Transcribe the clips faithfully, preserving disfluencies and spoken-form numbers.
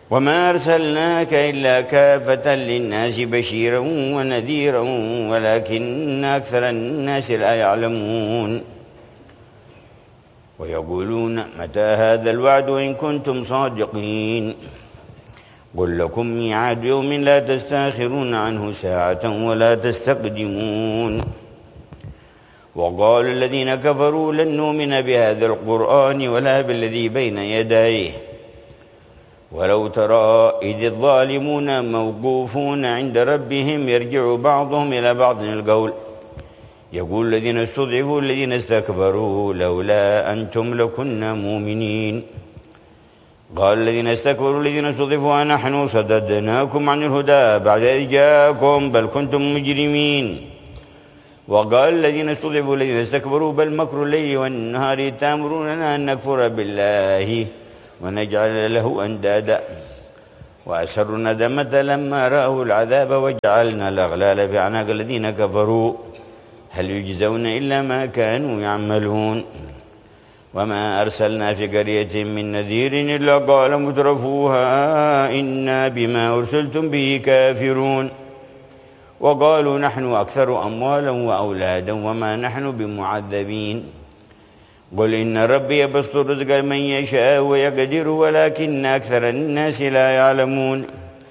وما أرسلناك إلا كافة للناس بشيرا ونذيرا ولكن أكثر الناس لا يعلمون ويقولون متى هذا الوعد إن كنتم صادقين قل لكم ميعاد يوم لا تستأخرون عنه ساعة ولا تستقدمون وقال الذين كفروا لن نؤمن بهذا القرآن ولا بالذي بين يديه ولو ترى إذ الظالمون موقوفون عند ربهم يرجع بعضهم إلى بعض القول يقول الذين استضعفوا الذين استكبروا لولا أنتم لكنا مؤمنين قال الذين استكبروا الذين استضعفوا أنحن صددناكم عن الهدى بعد إذ جاءكم بل كنتم مجرمين وقال الذين استضعفوا الذين استكبروا بل مكر الليل والنهار تأمروننا أن نكفر بالله ونجعل له أندادا وأسروا الندامة لما رأوا العذاب وجعلنا الأغلال في أعناق الذين كفروا هل يجزون إلا ما كانوا يعملون وما أرسلنا في قرية من نذير إلا قال مترفوها إنا بما أرسلتم به كافرون وقالوا نحن أكثر أموالا وأولادا وما نحن بمعذبين قل إن ربي يبسط الرزق لمن يشاء ويقدر ولكن أكثر الناس لا يعلمون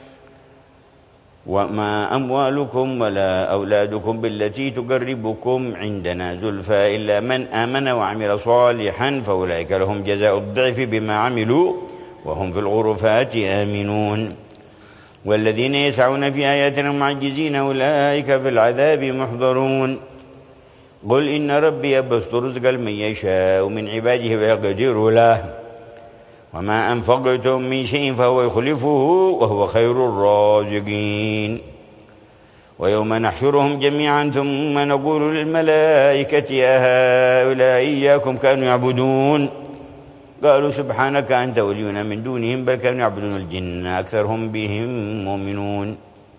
وما أموالكم ولا أولادكم بالتي تقربكم عندنا زلفى إلا من آمن وعمل صالحا فأولئك لهم جزاء الضعف بما عملوا وهم في الغرفات آمنون والذين يسعون في آياتنا معجزين أولئك في العذاب محضرون قل إن ربي يبسط الرزق لمن يشاء من عباده ويقدر له وما أنفقتم من شيء فهو يخلفه وهو خير الرازقين ويوم نحشرهم جميعا ثم نقول للملائكة أهؤلاء إياكم كانوا يعبدون قالوا سبحانك أنت ولينا من دونهم بل كانوا يعبدون الجن أكثرهم بهم مؤمنون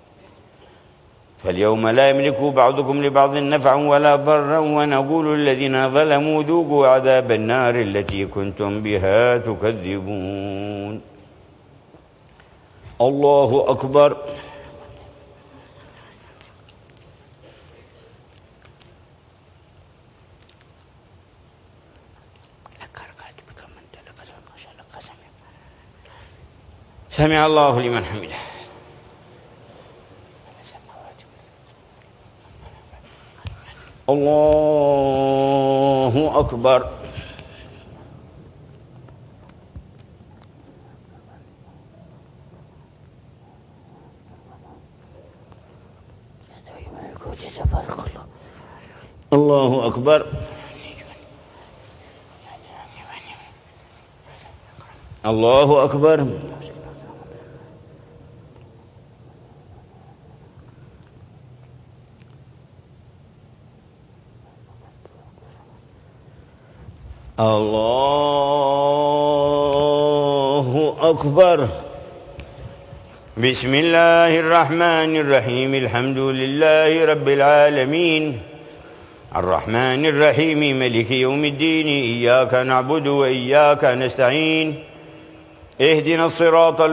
فاليوم لا يملك بعضكم لبعض نفعا ولا ضرا ونقول للذين ظلموا ذوقوا عذاب النار التي كنتم بها تكذبون الله أكبر سمع الله لمن حمده الله أكبر الله أكبر الله أكبر الله أكبر بسم الله الرحمن الرحيم الحمد لله رب العالمين الرحمن الرحيم ملك يوم الدين إياك نعبد وإياك نستعين اهدنا الصراط